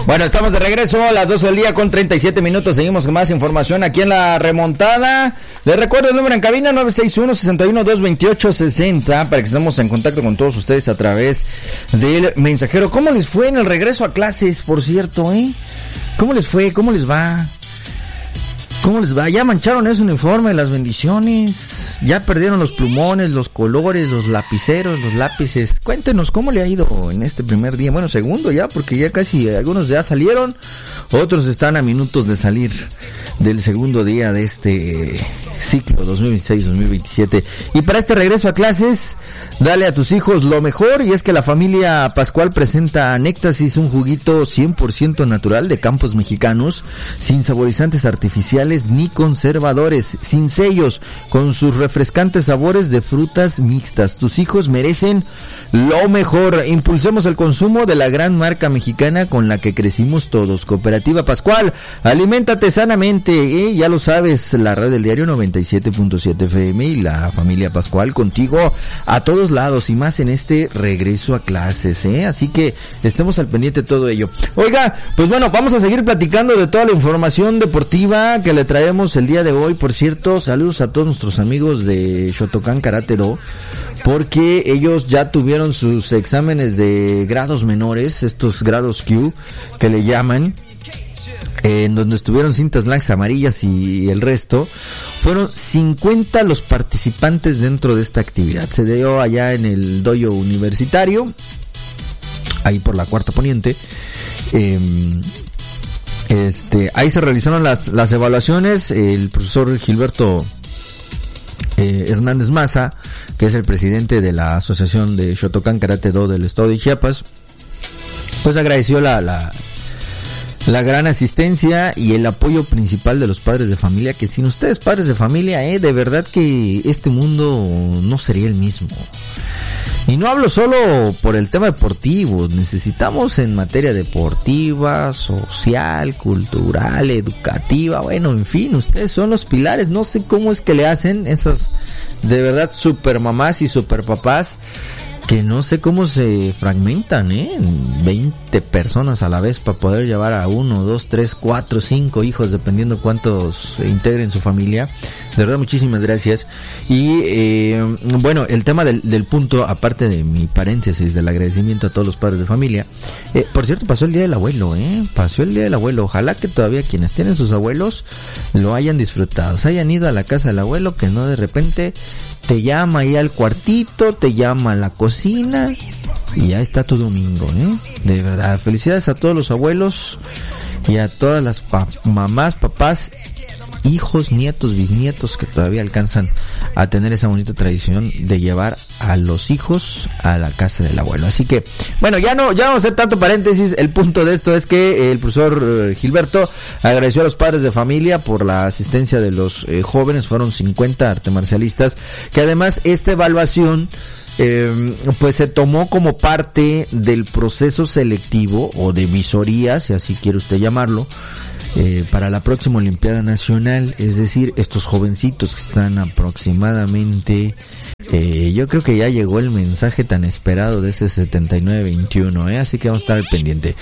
Bueno, estamos de regreso a las 12 del día con 37 minutos. Seguimos con más información aquí en la remontada. Les recuerdo el número en cabina 961-61-228-60 para que estemos en contacto con todos ustedes a través del mensajero. ¿Cómo les fue en el regreso a clases, por cierto, ¿Cómo les fue? ¿Cómo les va? ¿Cómo les va? ¿Ya mancharon ese uniforme, las bendiciones? ¿Ya perdieron los plumones, los colores, los lapiceros, los lápices? Cuéntenos cómo le ha ido en este primer día. Bueno, segundo ya, porque ya casi algunos ya salieron, otros están a minutos de salir del segundo día de este ciclo 2026-2027. Y para este regreso a clases, dale a tus hijos lo mejor, y es que la familia Pascual presenta Néctasis, un juguito 100% natural de campos mexicanos, sin saborizantes artificiales ni conservadores, sin sellos, con sus refrescantes sabores de frutas mixtas. Tus hijos merecen lo mejor. Impulsemos el consumo de la gran marca mexicana con la que crecimos todos. Cooperativa Pascual, aliméntate sanamente, ya lo sabes, la red del diario 97.7 FM y la familia Pascual contigo a todos lados, y más en este regreso a clases, así que estemos al pendiente de todo ello. Oiga, pues bueno, vamos a seguir platicando de toda la información deportiva que le traemos el día de hoy. Por cierto, saludos a todos nuestros amigos de Shotokan Karate Do, porque ellos ya tuvieron sus exámenes de grados menores, estos grados Q que le llaman, en donde estuvieron cintas blancas, amarillas y el resto. Fueron 50 los participantes dentro de esta actividad. Se dio allá en el dojo universitario, ahí por la Cuarta Poniente. Ahí se realizaron las evaluaciones. El profesor Gilberto Hernández Maza, que es el presidente de la Asociación de Shotokan Karate Do del estado de Chiapas, pues agradeció la gran asistencia y el apoyo principal de los padres de familia, que sin ustedes, padres de familia, de verdad que este mundo no sería el mismo. Y no hablo solo por el tema deportivo, necesitamos en materia deportiva, social, cultural, educativa, bueno, en fin, ustedes son los pilares. No sé cómo es que le hacen esas, de verdad, super mamás y super papás, que no sé cómo se fragmentan, 20 personas a la vez para poder llevar a 1, 2, 3, 4, 5 hijos, dependiendo cuántos integren su familia. De verdad, muchísimas gracias. Y bueno, el tema del punto, aparte de mi paréntesis del agradecimiento a todos los padres de familia, por cierto, pasó el Día del Abuelo, pasó el Día del Abuelo. Ojalá que todavía quienes tienen sus abuelos lo hayan disfrutado, se hayan ido a la casa del abuelo, que no de repente te llama ahí al cuartito, te llama a la cocina y ya está tu domingo, De verdad, felicidades a todos los abuelos y a todas las mamás, papás, hijos, nietos, bisnietos que todavía alcanzan a tener esa bonita tradición de llevar a los hijos a la casa del abuelo. Así que, bueno, ya no vamos a hacer tanto paréntesis. El punto de esto es que el profesor Gilberto agradeció a los padres de familia por la asistencia de los jóvenes. Fueron 50 artemarcialistas, que además esta evaluación pues se tomó como parte del proceso selectivo o de visoría, si así quiere usted llamarlo, para la próxima Olimpiada Nacional. Es decir, estos jovencitos que están aproximadamente, yo creo que ya llegó el mensaje tan esperado de ese 79-21, así que vamos a estar al pendiente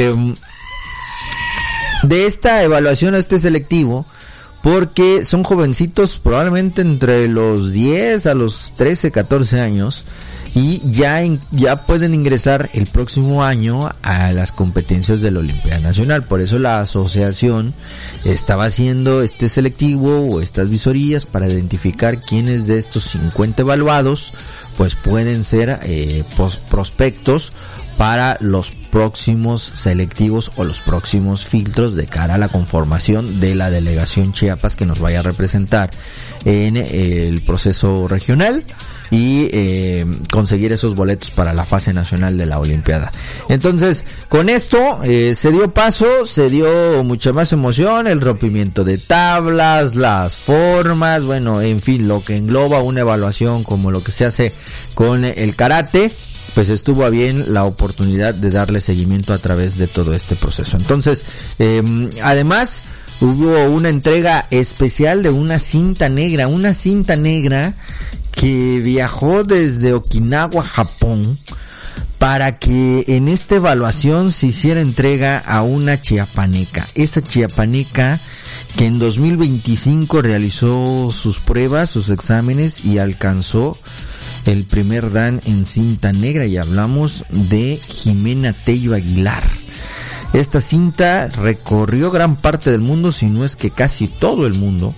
de esta evaluación, este selectivo, porque son jovencitos probablemente entre los 10 a los 13, 14 años, y ya pueden ingresar el próximo año a las competencias de la Olimpiada Nacional. Por eso la asociación estaba haciendo este selectivo o estas visorías para identificar quiénes de estos 50 evaluados pues pueden ser prospectos para los próximos selectivos o los próximos filtros de cara a la conformación de la delegación Chiapas que nos vaya a representar en el proceso regional y conseguir esos boletos para la fase nacional de la Olimpiada. Entonces, con esto se dio paso, se dio mucha más emoción, el rompimiento de tablas, las formas, bueno, en fin, lo que engloba una evaluación como lo que se hace con el karate, pues estuvo a bien la oportunidad de darle seguimiento a través de todo este proceso. Entonces, además, hubo una entrega especial de una cinta negra que viajó desde Okinawa, Japón, para que en esta evaluación se hiciera entrega a una chiapaneca. Esa chiapaneca que en 2025 realizó sus pruebas, sus exámenes y alcanzó el primer dan en cinta negra, y hablamos de Jimena Tello Aguilar. Esta cinta recorrió gran parte del mundo, si no es que casi todo el mundo,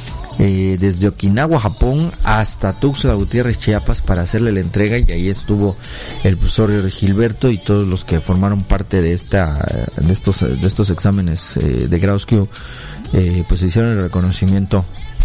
desde Okinawa, Japón, hasta Tuxtla Gutiérrez, Chiapas, para hacerle la entrega, y ahí estuvo el profesor Gilberto y todos los que formaron parte de estos exámenes de grados Q, pues hicieron el reconocimiento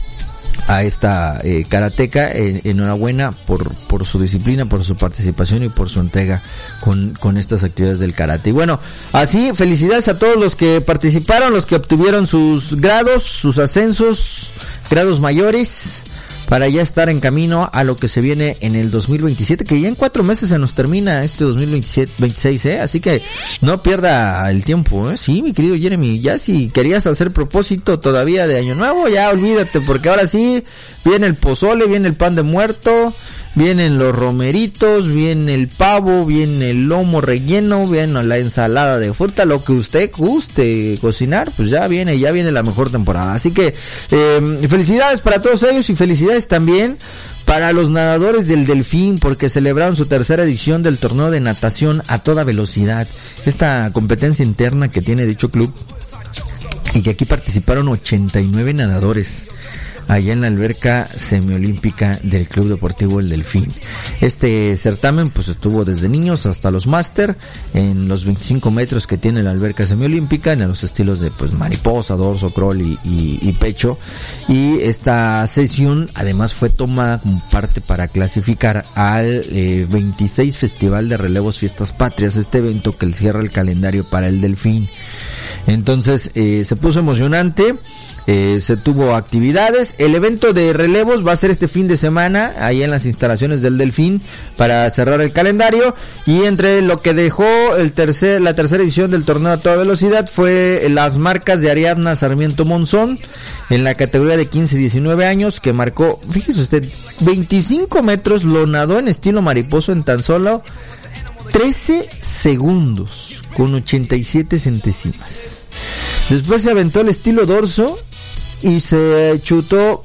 a esta karateca. Enhorabuena por su disciplina, por su participación y por su entrega con estas actividades del karate. Y bueno, así felicidades a todos los que participaron, los que obtuvieron sus grados, sus ascensos, grados mayores, para ya estar en camino a lo que se viene en el 2027, que ya en 4 meses se nos termina este 2026, así que no pierda el tiempo, Sí, mi querido Jeremy, ya si querías hacer propósito todavía de año nuevo, ya olvídate, porque ahora sí viene el pozole, viene el pan de muerto, vienen los romeritos, viene el pavo, viene el lomo relleno, viene la ensalada de fruta, lo que usted guste cocinar, pues ya viene la mejor temporada. Así que felicidades para todos ellos, y felicidades también para los nadadores del Delfín, porque celebraron su tercera edición del torneo de natación a toda velocidad. Esta competencia interna que tiene dicho club, y que aquí participaron 89 nadadores allá en la alberca semiolímpica del Club Deportivo El Delfín. Este certamen pues estuvo desde niños hasta los máster, en los 25 metros que tiene la alberca semiolímpica, en los estilos de pues mariposa, dorso, crawl y pecho. Y esta sesión además fue tomada como parte para clasificar al 26 Festival de Relevos Fiestas Patrias, este evento que cierra el calendario para el Delfín. Entonces se puso emocionante. Se tuvo actividades. El evento de relevos va a ser este fin de semana ahí en las instalaciones del Delfín para cerrar el calendario. Y entre lo que dejó la tercera edición del torneo a toda velocidad fue las marcas de Ariadna Sarmiento Monzón en la categoría de 15-19 años, que marcó, fíjese usted, 25 metros, lo nadó en estilo mariposo en tan solo 13 segundos con 87 centésimas. Después se aventó el estilo dorso y se chutó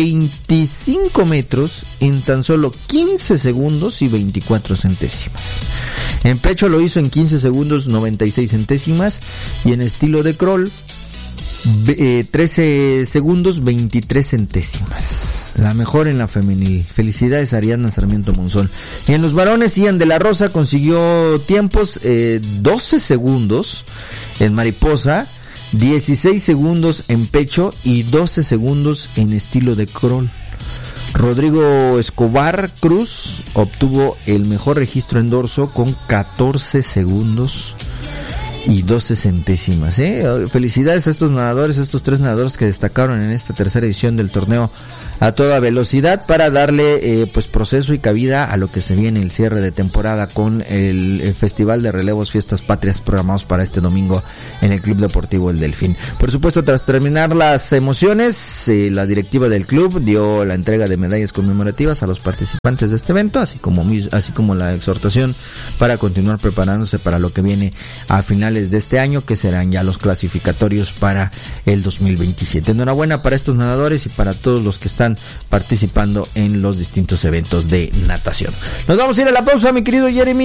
25 metros en tan solo 15 segundos y 24 centésimas. En pecho lo hizo en 15 segundos 96 centésimas, y en estilo de crawl 13 segundos 23 centésimas. La mejor en la femenil. Felicidades a Ariadna Sarmiento Monzón. Y en los varones, Ian de la Rosa consiguió tiempos 12 segundos en mariposa, 16 segundos en pecho y 12 segundos en estilo de crawl. Rodrigo Escobar Cruz obtuvo el mejor registro en dorso con 14 segundos y 12 centésimas. Felicidades a estos nadadores, estos 3 nadadores que destacaron en esta tercera edición del torneo a toda velocidad, para darle pues proceso y cabida a lo que se viene el cierre de temporada con el Festival de Relevos Fiestas Patrias programados para este domingo en el Club Deportivo El Delfín. Por supuesto, tras terminar las emociones, la directiva del club dio la entrega de medallas conmemorativas a los participantes de este evento, así como la exhortación para continuar preparándose para lo que viene a finales de este año, que serán ya los clasificatorios para el 2027. Enhorabuena para estos nadadores y para todos los que están participando en los distintos eventos de natación. Nos vamos a ir a la pausa, mi querido Jeremy.